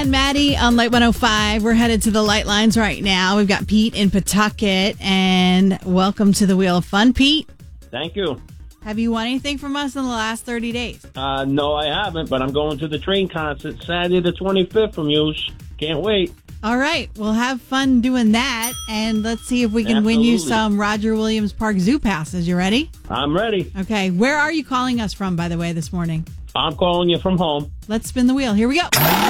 and Maddie on Light 105. We're headed to the light lines right now. We've got Pete in Pawtucket, and welcome to the Wheel of Fun, Pete. Thank you. Have you won anything from us in the last 30 days? No, I haven't, but I'm going to the Train concert Saturday the 25th from you. Can't wait. All right, we'll have fun doing that, and let's see if we can win you some Roger Williams Park Zoo passes. You ready? I'm ready. Okay, where are you calling us from, by the way, this morning? I'm calling you from home. Let's spin the wheel. Here we go.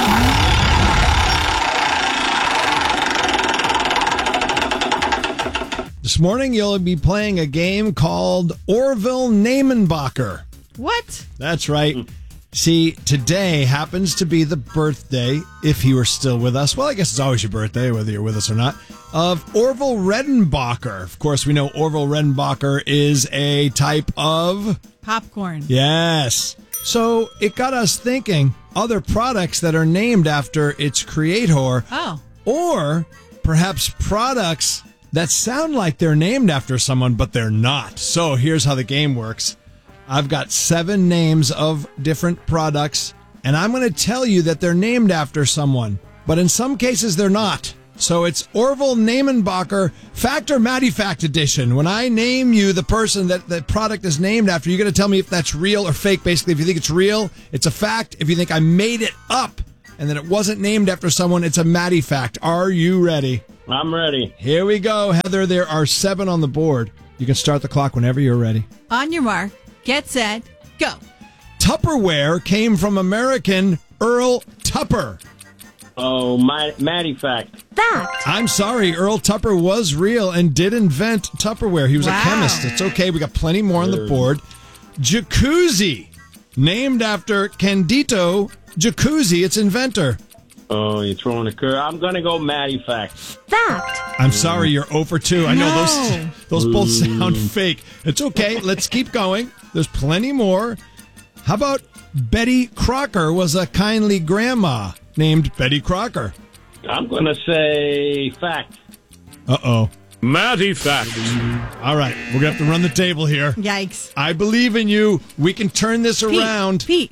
This morning, you'll be playing a game called Orville Namenbacher. What? That's right. See, today happens to be the birthday, if he were still with us. Well, I guess it's always your birthday, whether you're with us or not, of Orville Redenbacher. Of course, we know Orville Redenbacher is a type of... popcorn. Yes. So it got us thinking other products that are named after its creator. Oh. Or perhaps products that sound like they're named after someone, but they're not. So here's how the game works. I've got 7 names of different products, and I'm going to tell you that they're named after someone. But in some cases, they're not. So it's Orville Namenbacher Fact or Maddie Fact edition. When I name you the person that the product is named after, you're going to tell me if that's real or fake. Basically, if you think it's real, it's a fact. If you think I made it up and that it wasn't named after someone, it's a Maddie Fact. Are you ready? I'm ready. Here we go, Heather. There are 7 on the board. You can start the clock whenever you're ready. On your mark, get set, go. Tupperware came from American Earl Tupper. Oh, Maddie Fact. Fact. I'm sorry, Earl Tupper was real and did invent Tupperware. He was a chemist. It's okay. We got plenty more on the board. Jacuzzi, named after Candido Jacuzzi, its inventor. Oh, you're throwing a curve. I'm going to go Maddie Fact. Fact. I'm sorry, you're 0 for 2. I know those both sound fake. It's okay. Let's keep going. There's plenty more. How about Betty Crocker was a kindly grandma named Betty Crocker? I'm going to say Fact. Uh-oh. Maddie Fact. All right, we're going to have to run the table here. Yikes. I believe in you. We can turn this around. Pete.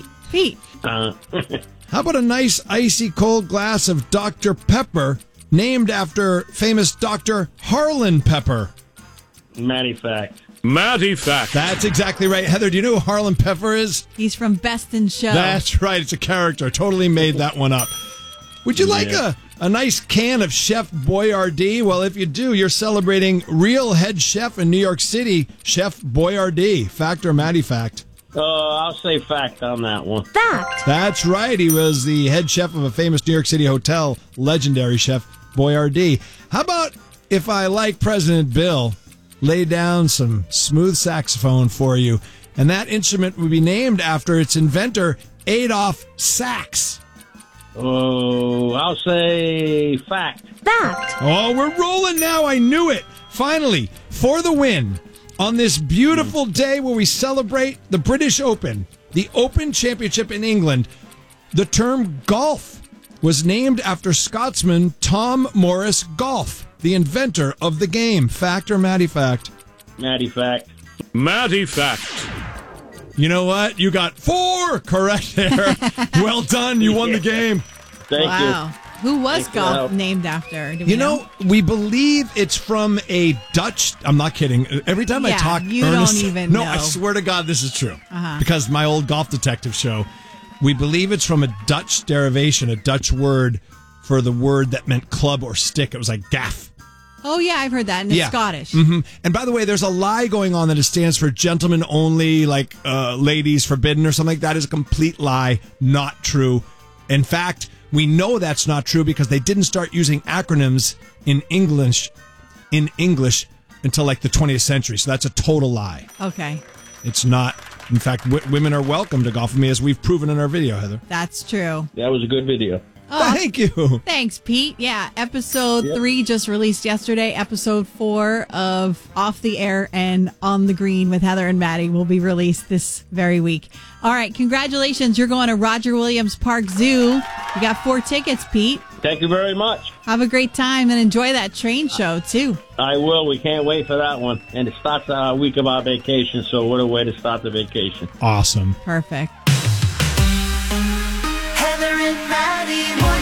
How about a nice icy cold glass of Dr. Pepper named after famous Dr. Harlan Pepper? Maddie Fact. Maddie Fact. That's exactly right. Heather, do you know who Harlan Pepper is? He's from Best in Show. That's right. It's a character. Totally made that one up. Would you like a nice can of Chef Boyardee? Well, if you do, you're celebrating real head chef in New York City, Chef Boyardee. Fact or Maddie Fact? I'll say Fact on that one. Fact. That's right. He was the head chef of a famous New York City hotel, legendary Chef Boyardee. How about if I, like President Bill, lay down some smooth saxophone for you, and that instrument would be named after its inventor, Adolph Sax? Oh, I'll say Fact. Fact. Oh, we're rolling now. I knew it. Finally, for the win. On this beautiful day where we celebrate the British Open, the Open Championship in England, the term golf was named after Scotsman Tom Morris Golf, the inventor of the game. Fact or Maddie Fact? Maddie Fact. Maddie Fact. You know what? You got 4 correct there. Well done. You won the game. Thank Wow. Who was Thanks for the golf help. named after? Do we You know, we believe it's from a Dutch... I'm not kidding. Every time I Yeah, talk... you Ernest, don't even No, know. I swear to God, this is true. Uh-huh. Because my old golf detective show, we believe it's from a Dutch derivation, a Dutch word for the word that meant club or stick. It was like gaff. Oh, yeah, I've heard that, and it's Scottish. Mm-hmm. And by the way, there's a lie going on that it stands for gentlemen only, like ladies forbidden or something like that. Is a complete lie. Not true. In fact... we know that's not true because they didn't start using acronyms in English until like the 20th century. So that's a total lie. Okay. It's not. In fact, women are welcome to golf with me, as we've proven in our video, Heather. That's true. That was a good video. Oh, Thank you. Thanks, Pete. Yeah, episode 3 just released yesterday. Episode 4 of Off the Air and On the Green with Heather and Maddie will be released this very week. All right, congratulations. You're going to Roger Williams Park Zoo. You got 4 tickets, Pete. Thank you very much. Have a great time and enjoy that train show, too. I will. We can't wait for that one. And it starts a week of our vacation, so what a way to start the vacation. Awesome. Perfect. Heather and Maddie.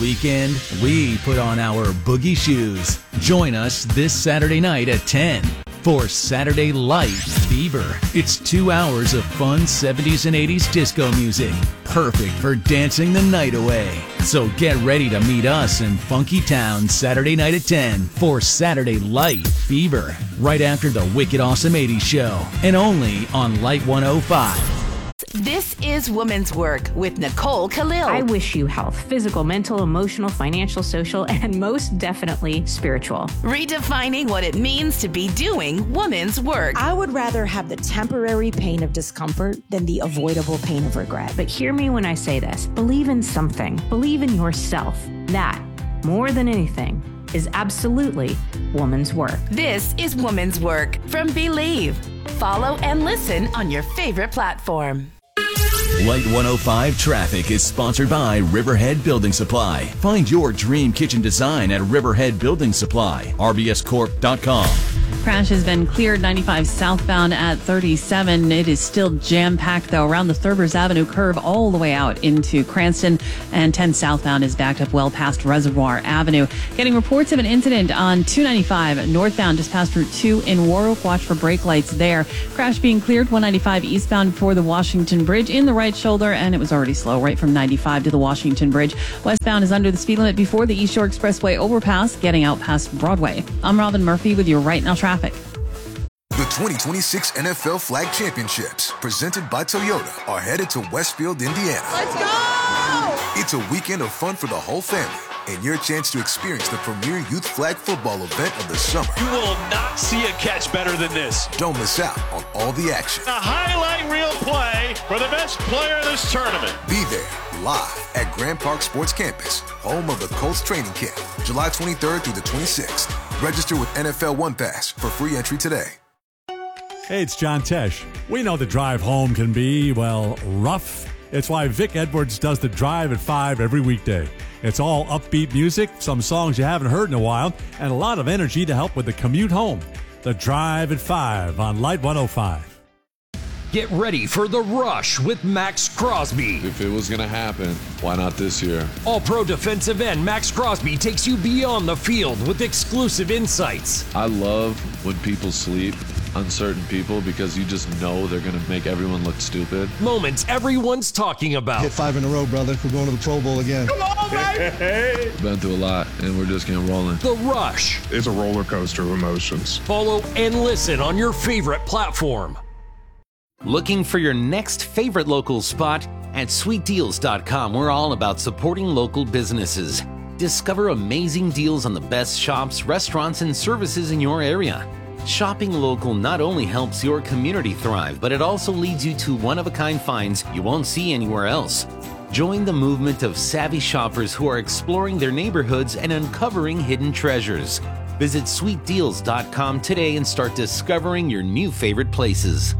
weekend, we put on our boogie shoes. Join us this Saturday night at 10 for Saturday Light Fever. It's 2 hours of fun 70s and 80s disco music, perfect for dancing the night away. So get ready to meet us in Funky Town Saturday night at 10 for Saturday Light Fever, right after the Wicked Awesome 80s show, and only on Light 105. This is Woman's Work with Nicole Khalil. I wish you health, physical, mental, emotional, financial, social, and most definitely spiritual. Redefining what it means to be doing woman's work. I would rather have the temporary pain of discomfort than the avoidable pain of regret. But hear me when I say this. Believe in something. Believe in yourself. That, more than anything, is absolutely woman's work. This is Woman's Work from Believe. Follow and listen on your favorite platform. Light 105 Traffic is sponsored by Riverhead Building Supply. Find your dream kitchen design at Riverhead Building Supply. RBScorp.com. Crash has been cleared 95 southbound at 37. It is still jam-packed, though, around the Thurbers Avenue curve all the way out into Cranston. And 10 southbound is backed up well past Reservoir Avenue. Getting reports of an incident on 295 northbound just past Route 2 in Warwick. Watch for brake lights there. Crash being cleared 195 eastbound before the Washington Bridge in the right shoulder, and it was already slow right from 95 to the Washington Bridge. Westbound is under the speed limit before the East Shore Expressway overpass, getting out past Broadway. I'm Robin Murphy with your Right Now traffic. The 2026 NFL Flag Championships, presented by Toyota, are headed to Westfield, Indiana. Let's go! It's a weekend of fun for the whole family, and your chance to experience the premier youth flag football event of the summer. You will not see a catch better than this. Don't miss out on all the action. A highlight reel play for the best player in this tournament. Be there, live at Grand Park Sports Campus, home of the Colts training camp, July 23rd through the 26th. Register with NFL One Pass for free entry today. Hey, it's John Tesh. We know the drive home can be, well, rough. It's why Vic Edwards does the Drive at 5 every weekday. It's all upbeat music, some songs you haven't heard in a while, and a lot of energy to help with the commute home. The Drive at 5 on Light 105. Get ready for The Rush with Max Crosby. If it was going to happen, why not this year? All-pro defensive end Max Crosby takes you beyond the field with exclusive insights. I love when people sleep on certain people because you just know they're going to make everyone look stupid. Moments everyone's talking about. Hit 5 in a row, brother. We're going to the Pro Bowl again. Come on, baby! Been through a lot, and we're just getting rolling. The Rush. It's a roller coaster of emotions. Follow and listen on your favorite platform. Looking for your next favorite local spot? At sweetdeals.com, we're all about supporting local businesses. Discover amazing deals on the best shops, restaurants, and services in your area. Shopping local not only helps your community thrive, but it also leads you to one-of-a-kind finds you won't see anywhere else. Join the movement of savvy shoppers who are exploring their neighborhoods and uncovering hidden treasures. Visit sweetdeals.com today and start discovering your new favorite places.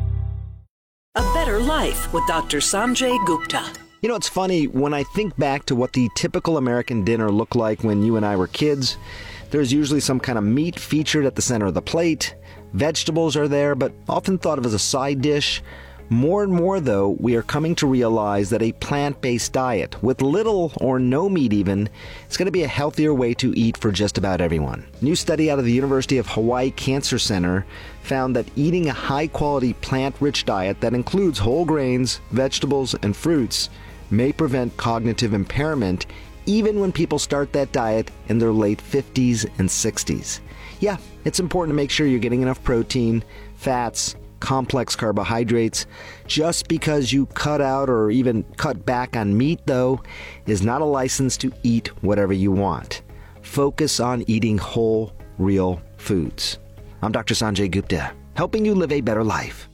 A Better Life with Dr. Sanjay Gupta. You know, it's funny, when I think back to what the typical American dinner looked like when you and I were kids, there's usually some kind of meat featured at the center of the plate. Vegetables are there, but often thought of as a side dish. More and more, though, we are coming to realize that a plant-based diet, with little or no meat even, is going to be a healthier way to eat for just about everyone. A new study out of the University of Hawaii Cancer Center found that eating a high-quality plant-rich diet that includes whole grains, vegetables, and fruits may prevent cognitive impairment even when people start that diet in their late 50s and 60s. Yeah, it's important to make sure you're getting enough protein, fats, complex carbohydrates. Just because you cut out or even cut back on meat, though, is not a license to eat whatever you want. Focus on eating whole, real foods. I'm Dr. Sanjay Gupta, helping you live a better life.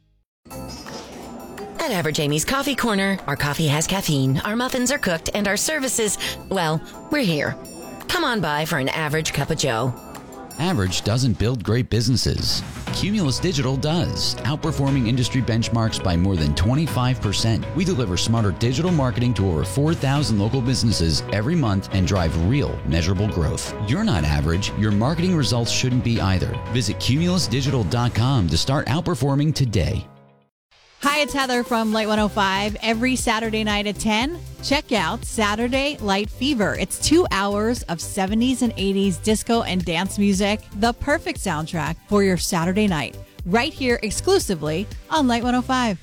At Average Amy's Coffee Corner, our coffee has caffeine, our muffins are cooked, and our services, well, we're here. Come on by for an average cup of joe. Average doesn't build great businesses. Cumulus Digital does, outperforming industry benchmarks by more than 25%. We deliver smarter digital marketing to over 4,000 local businesses every month and drive real, measurable growth. You're not average. Your marketing results shouldn't be either. Visit cumulusdigital.com to start outperforming today. Hi, it's Heather from Light 105. Every Saturday night at 10, check out Saturday Light Fever. It's 2 hours of 70s and 80s disco and dance music, the perfect soundtrack for your Saturday night, right here exclusively on Light 105.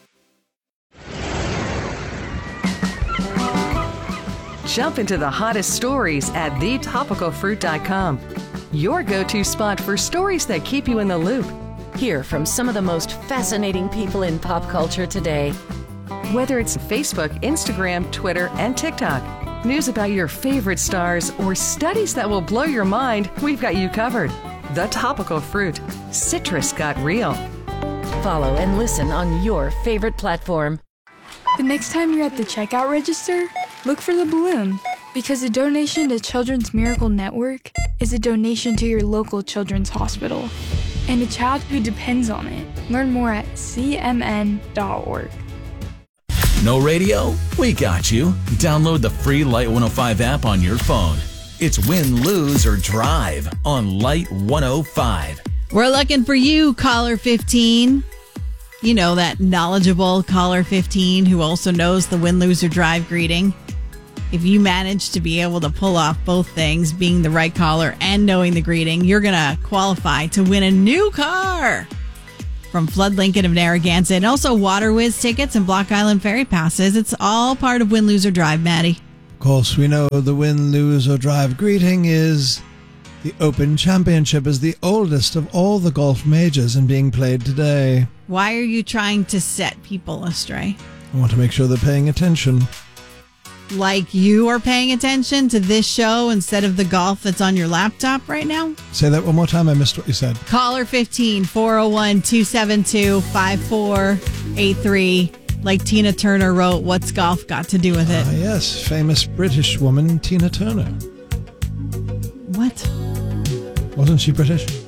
Jump into the hottest stories at thetopicalfruit.com. Your go-to spot for stories that keep you in the loop. Hear from some of the most fascinating people in pop culture today. Whether it's Facebook, Instagram, Twitter, and TikTok, news about your favorite stars, or studies that will blow your mind, we've got you covered. The Topical Fruit. Citrus got real. Follow and listen on your favorite platform. The next time you're at the checkout register, look for the balloon, because a donation to Children's Miracle Network is a donation to your local children's hospital and a child who depends on it. Learn more at cmn.org. No radio? We got you. Download the free Light 105 app on your phone. It's win, lose, or drive on Light 105. We're looking for you, caller 15. You know, that knowledgeable caller 15 who also knows the win, lose, or drive greeting. If you manage to be able to pull off both things, being the right caller and knowing the greeting, you're going to qualify to win a new car from Flood Lincoln of Narragansett, and also Water Whiz tickets and Block Island Ferry passes. It's all part of Win, Lose, or Drive, Maddie. Of course, we know the win, lose, or drive greeting is the Open Championship is the oldest of all the golf majors and being played today. Why are you trying to set people astray? I want to make sure they're paying attention. Like you are paying attention to this show instead of the golf that's on your laptop right now? Say that one more time. I missed what you said. Caller 15, 401-272-5483. Like Tina Turner wrote, what's golf got to do with it? Yes, famous British woman Tina Turner. What? Wasn't she British?